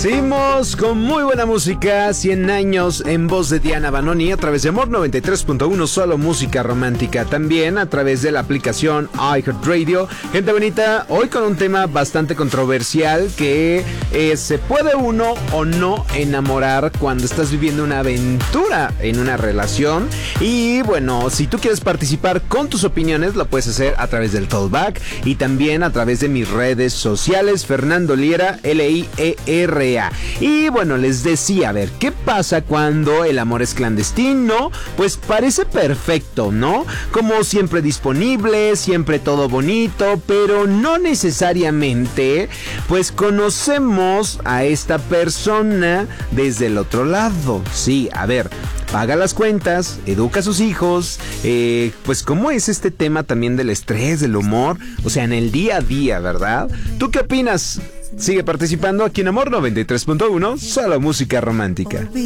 Seguimos con muy buena música, 100 años en voz de Diana Banoni a través de Amor 93.1, solo música romántica. También a través de la aplicación iHeartRadio. Gente bonita, hoy con un tema bastante controversial que ¿se puede uno o no enamorar cuando estás viviendo una aventura en una relación? Y bueno, si tú quieres participar con tus opiniones, lo puedes hacer a través del callback y también a través de mis redes sociales, Fernando Liera, Liera. Y bueno, les decía, a ver, ¿qué pasa cuando el amor es clandestino? Pues parece perfecto, ¿no? Como siempre disponible, siempre todo bonito, pero no necesariamente, pues conocemos a esta persona desde el otro lado. Sí, a ver, paga las cuentas, educa a sus hijos, pues cómo es este tema también del estrés, del humor, o sea, en el día a día, ¿verdad? ¿Tú qué opinas? Sigue participando aquí en Amor 93.1, solo música romántica.